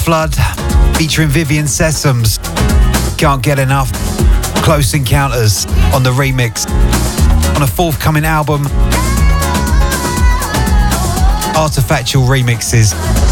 Flood featuring Vivian Sessoms. Can't get enough. Close Encounters on the remix. On a forthcoming album, Artifactual Remixes.